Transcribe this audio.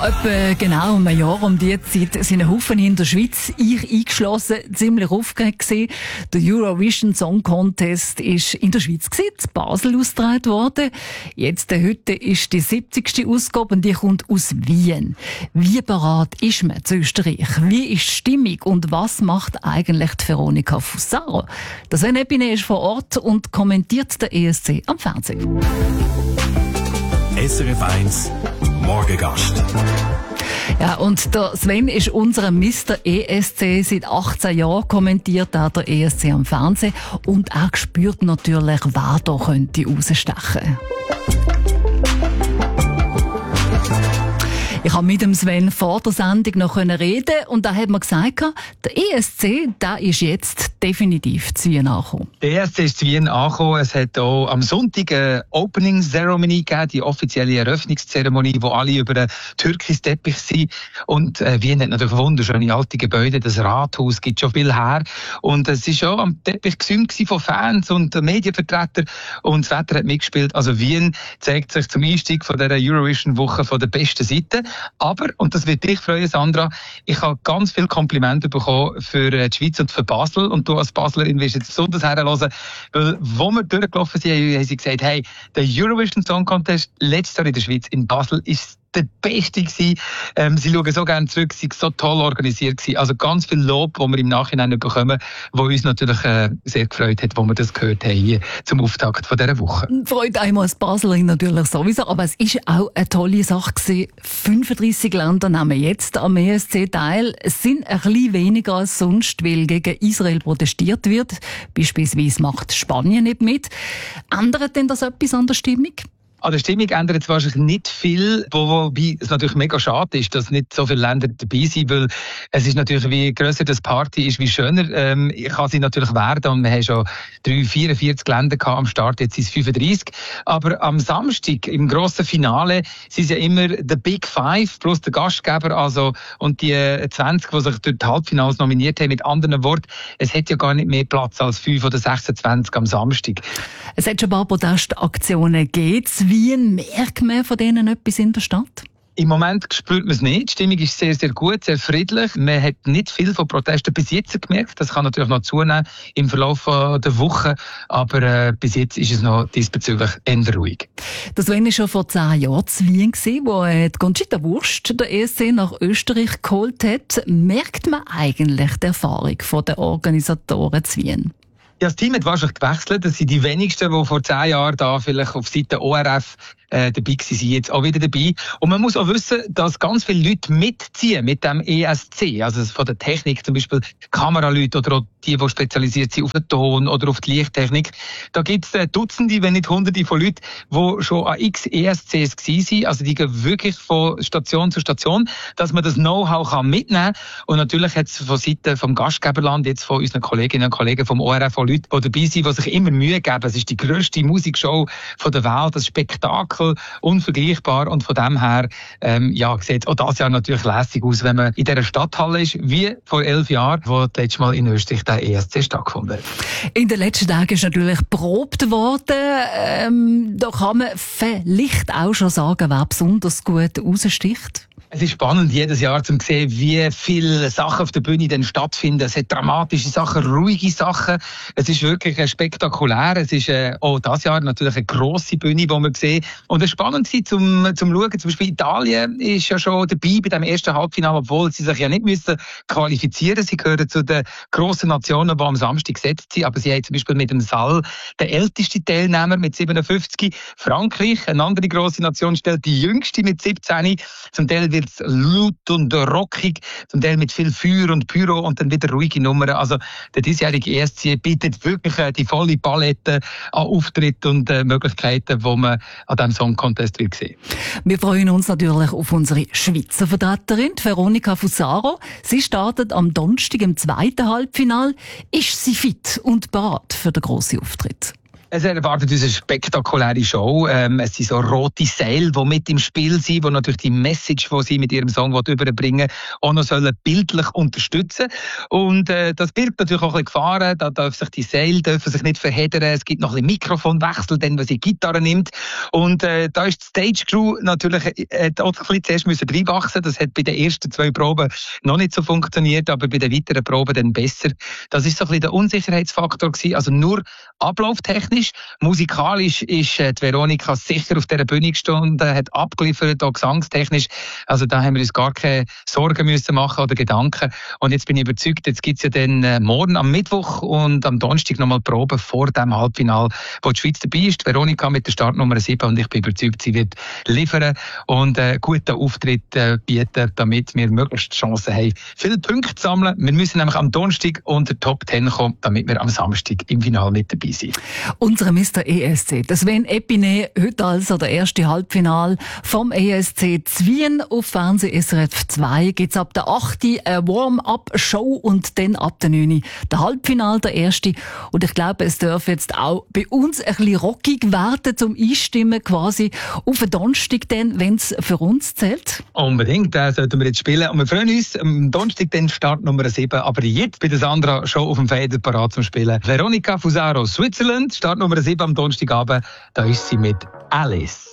Etwa genau um ein Jahr um diese Zeit sind ein Haufen in der Schweiz, ich eingeschlossen, ziemlich aufgeregt gewesen. Der Eurovision Song Contest ist in der Schweiz gewesen, in Basel ausgetragen worden. Jetzt, heute ist die 70. Ausgabe und die kommt aus Wien. Wie bereit ist man zu Österreich? Wie ist die Stimmung und was macht eigentlich die Veronika Fusaro? Der Sven Epine ist vor Ort und kommentiert den ESC am Fernsehen. SRF 1 Morgengast. Ja, und der Sven ist unser Mr. ESC. Seit 18 Jahren kommentiert er den ESC am Fernsehen und er spürt natürlich, wer da könnte rausstechen. Ich habe mit dem Sven vor der Sendung noch reden und da hat man gesagt, der ESC, der ist jetzt definitiv zu Wien angekommen. Der ESC ist zu Wien angekommen. Es hat auch am Sonntag eine Opening Ceremony gegeben, die offizielle Eröffnungszeremonie, wo alle über den Türkisteppich sind. Und Wien hat natürlich wunderschöne alte Gebäude. Das Rathaus gibt schon viel her. Und es war schon am Teppich gesümt von Fans und Medienvertretern. Und das Wetter hat mitgespielt. Also Wien zeigt sich zum Einstieg von dieser Eurovision-Woche von der besten Seite. Aber, und das wird dich freuen, Sandra, ich habe ganz viele Komplimente bekommen für die Schweiz und für Basel. Und du als Baslerin wirst jetzt besonders herhören, weil, wo wir durchgelaufen sind, haben sie gesagt, hey, der Eurovision Song Contest letztes Jahr in der Schweiz, in Basel, ist der Beste gewesen. Sie schauen so gerne zurück, sie sind so toll organisiert gewesen. Also ganz viel Lob, das wir im Nachhinein bekommen, wo uns natürlich sehr gefreut hat, wo wir das gehört haben hier zum Auftakt von dieser Woche. Freut einmal als Baslerin natürlich sowieso, aber es ist auch eine tolle Sache gewesen. 35 Länder nehmen jetzt am ESC teil. Es sind ein bisschen weniger als sonst, weil gegen Israel protestiert wird. Beispielsweise macht Spanien nicht mit. Ändert denn das etwas an der Stimmung? An der Stimmung ändert es wahrscheinlich nicht viel, wobei es natürlich mega schade ist, dass nicht so viele Länder dabei sind, weil es ist natürlich, wie grösser das Party ist, wie schöner kann sie natürlich werden. Und wir haben schon 44 Länder gehabt am Start, jetzt sind es 35. Aber am Samstag, im grossen Finale, sind es ja immer the Big Five plus der Gastgeber, also, und die 20, die sich durch die Halbfinals nominiert haben. Mit anderen Worten, es hat ja gar nicht mehr Platz als 5 oder 26 am Samstag. Es hat schon ein paar Protestaktionen gegeben. Wien, merkt man von denen etwas in der Stadt? Im Moment spürt man es nicht. Die Stimmung ist sehr, sehr gut, sehr friedlich. Man hat nicht viel von Protesten bis jetzt gemerkt. Das kann natürlich noch zunehmen im Verlauf der Woche. Aber bis jetzt ist es noch diesbezüglich eher ruhig. Das war schon vor 10 Jahren zu Wien, wo die Conchita Wurst der ESC nach Österreich geholt hat. Merkt man eigentlich die Erfahrung der Organisatoren zu Wien? Ja, das Team hat wahrscheinlich gewechselt. Das sind die wenigsten, die vor 10 Jahren da vielleicht auf Seite ORF dabei waren, sind jetzt auch wieder dabei. Und man muss auch wissen, dass ganz viele Leute mitziehen mit dem ESC. Also von der Technik, zum Beispiel Kameraleute oder auch die spezialisiert sind auf den Ton oder auf die Lichttechnik. Da gibt es Dutzende, wenn nicht Hunderte von Leuten, die schon an x ESCs waren. Also die gehen wirklich von Station zu Station, dass man das Know-how mitnehmen kann. Und natürlich hat es von Seiten vom Gastgeberland, jetzt von unseren Kolleginnen und Kollegen vom ORF, auch Leute, die dabei sind, die sich immer Mühe geben. Es ist die grösste Musikshow von der Welt, das Spektakel, unvergleichbar. Und von dem her sieht auch das Jahr natürlich lässig aus, wenn man in dieser Stadthalle ist, wie vor 11 Jahren, wo das letzte Mal in Österreich der ESC stattgefunden hat. In den letzten Tagen ist natürlich geprobt worden. Da kann man vielleicht auch schon sagen, wer besonders gut raussticht. Es ist spannend, jedes Jahr zu sehen, wie viele Sachen auf der Bühne dann stattfinden. Es hat dramatische Sachen, ruhige Sachen. Es ist wirklich spektakulär. Es ist auch dieses Jahr natürlich eine grosse Bühne, die wir sehen. Und es war spannend zum Schauen. Zum Beispiel Italien ist ja schon dabei bei dem ersten Halbfinale, obwohl sie sich ja nicht müssen qualifizieren. Sie gehören zu den grossen Nationen, die am Samstag gesetzt sind. Aber sie haben zum Beispiel mit dem Saal den ältesten Teilnehmer mit 57. Frankreich, eine andere grosse Nation, stellt die jüngste mit 17. Zum Teil wird es laut und rockig, zum Teil mit viel Feuer und Pyro und dann wieder ruhige Nummern. Also der diesjährige ESC bietet wirklich die volle Palette an Auftritten und Möglichkeiten, die man an diesem Song Contest will sehen. Wir freuen uns natürlich auf unsere Schweizer Vertreterin, Veronika Fusaro. Sie startet am Donnerstag im zweiten Halbfinale. Ist sie fit und bereit für den grossen Auftritt? Es erwartet uns eine spektakuläre Show. Es sind so rote Seile, die mit im Spiel sind, die natürlich die Message, die sie mit ihrem Song überbringen auch noch bildlich unterstützen. Und das birgt natürlich auch ein bisschen Gefahren. Da dürfen sich die Seile sich nicht verheddern. Es gibt noch ein bisschen Mikrofonwechsel, dann, wenn sie Gitarre nimmt. Und da ist die Stage Crew natürlich auch ein bisschen zuerst müssen reinwachsen. Das hat bei den ersten 2 Proben noch nicht so funktioniert, aber bei den weiteren Proben dann besser. Das ist so ein bisschen der Unsicherheitsfaktor gewesen. Also nur ablauftechnisch. Musikalisch ist die Veronika sicher auf dieser Bühne gestanden, hat abgeliefert, auch gesangstechnisch. Also da haben wir uns gar keine Sorgen müssen machen oder Gedanken. Und jetzt bin ich überzeugt, jetzt gibt es ja dann morgen am Mittwoch und am Donnerstag nochmal Proben vor dem Halbfinale, wo die Schweiz dabei ist. Die Veronika mit der Startnummer 7 und ich bin überzeugt, sie wird liefern und einen guten Auftritt bieten, damit wir möglichst Chancen haben, viele Punkte zu sammeln. Wir müssen nämlich am Donnerstag unter Top 10 kommen, damit wir am Samstag im Finale mit dabei sind. Unsere Mr. ESC, das Sven Epine, heute also der erste Halbfinal vom ESC Zwien auf Fernseh SRF 2. Gibt's ab der 8. eine Warm-up-Show und dann ab der 9. der Halbfinal, der erste. Und ich glaube, es darf jetzt auch bei uns ein bisschen rockig werden zum Einstimmen quasi auf den Donnerstag dann, wenn es für uns zählt. Unbedingt, den sollten wir jetzt spielen. Und wir freuen uns, am Donnerstag dann Startnummer 7. Aber jetzt bei der Sandra schon auf dem Fader parat zum Spielen. Veronika Fusaro, Switzerland, Startnummer 7 am Donnerstagabend. Da ist sie mit Alice.